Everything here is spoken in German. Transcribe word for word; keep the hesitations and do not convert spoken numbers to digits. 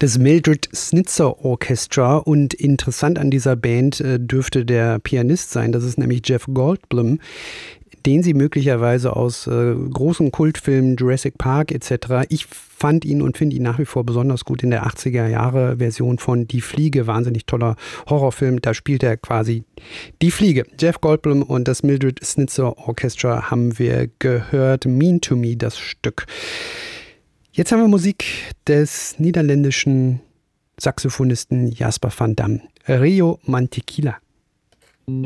Das Mildred Snitzer Orchestra, und interessant an dieser Band äh, dürfte der Pianist sein, das ist nämlich Jeff Goldblum, den Sie möglicherweise aus äh, großen Kultfilmen, Jurassic Park et cetera. Ich fand ihn und finde ihn nach wie vor besonders gut in der achtziger-Jahre-Version von Die Fliege, wahnsinnig toller Horrorfilm, da spielt er quasi die Fliege. Jeff Goldblum und das Mildred Snitzer Orchestra haben wir gehört, Mean to Me, das Stück. Jetzt haben wir Musik des niederländischen Saxophonisten Jasper van Dam, Rio Mantequilla.